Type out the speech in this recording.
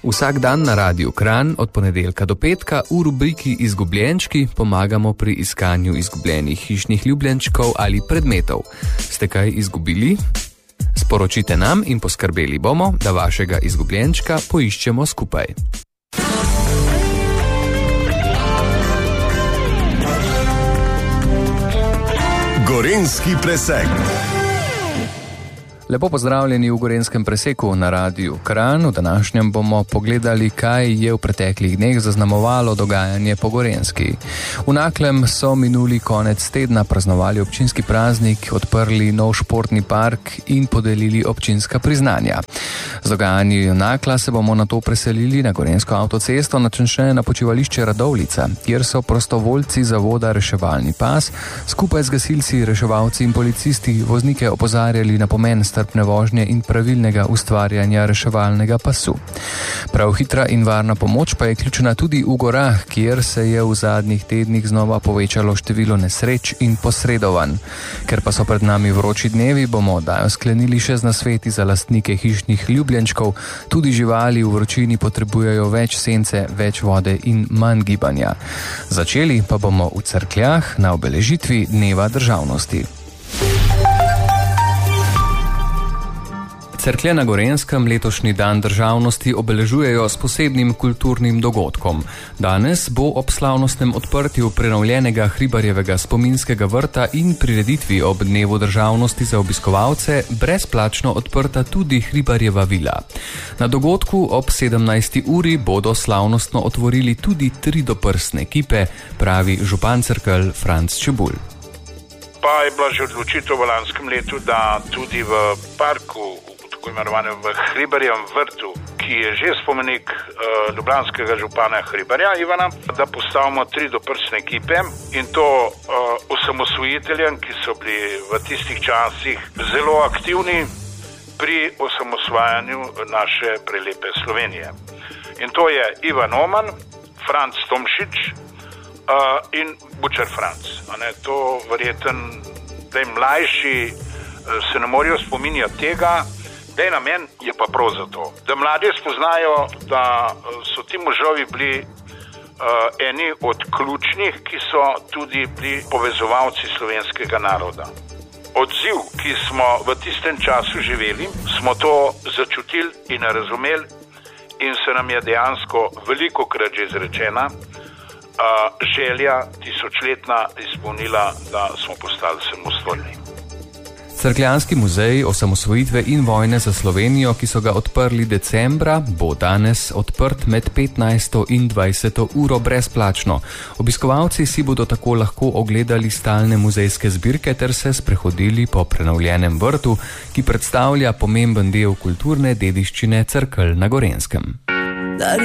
Vsak dan na Radiu Kranj od ponedeljka do petka v rubriki Izgubljenčki pomagamo pri iskanju izgubljenih hišnih ljubljenčkov ali predmetov. Ste kaj izgubili? Sporočite nam in poskrbeli bomo, da vašega izgubljenčka poiščemo skupaj. Gorenjski presek. Lepo pozdravljeni v Gorenjskem preseku na Radiu Kranj. V današnjem bomo pogledali, kaj je v preteklih dneh zaznamovalo dogajanje po Gorenjski. V Naklem so minuli konec tedna praznovali občinski praznik, odprli nov športni park in podelili občinska priznanja. Z dogajanjem Nakla se bomo nato preselili na Gorenjsko avtocesto, natančneje na počivališče Radovljica, kjer so prostovoljci zavoda Reševalni pas skupaj z gasilci, reševalci in policisti voznike opozarjali na pomen strpne vožnje in pravilnega ustvarjanja reševalnega pasu. Prav hitra in varna pomoč pa je ključna tudi v gorah, kjer se je v zadnjih tednih znova povečalo število nesreč in posredovanj. Ker pa so pred nami vroči dnevi, bomo oddajo sklenili še z nasveti za lastnike hišnih ljubljenčkov. Tudi živali v vročini potrebujejo več sence, več vode in manj gibanja. Začeli pa bomo v Cerkljah na obeležitvi Dneva državnosti. Cerklje na Gorenjskem letošnji dan državnosti obeležujejo s posebnim kulturnim dogodkom. Danes bo ob slavnostnem odprtju prenovljenega Hribarjevega spominskega vrta in prireditvi ob Dnevu državnosti za obiskovalce brezplačno odprta tudi Hribarjeva vila. Na dogodku ob 17. uri bodo slavnostno otvorili tudi 3 doprsne kipe, pravi župan Cerkelj Franc Čebulj. Pa je bila že odločitev v lanskem letu, da tudi v parku, tako imenovanem v Hribarjevem vrtu, ki je že spomenik ljubljanskega župana Hribarja Ivana, da postavimo 3 doprsne kipe in to osamosvojiteljem, ki so bili v tistih časih zelo aktivni pri osamosvajanju naše prelepe Slovenije. In to je Ivan Oman, Franc Tomšič in Bučar Franc. To verjeten, da je mlajši se ne morajo spominjati tega, da je namen je pa prav zato. Da mladi spoznajo, da so ti možovi bili eni od ključnih, ki so tudi bili povezovalci slovenskega naroda. Odziv, ki smo v tistem času živeli, smo to začutili in razumeli in se nam je dejansko velikokrat že izrečena želja tisočletna izpolnila, da smo postali samostojni. Cerkljanski muzej osamosvojitve in vojne za Slovenijo, ki so ga odprli decembra, bo danes odprt med 15. in 20. uro brezplačno. Obiskovalci si bodo tako lahko ogledali stalne muzejske zbirke ter se sprehodili po prenovljenem vrtu, ki predstavlja pomemben del kulturne dediščine Cerkelj na Gorenjskem.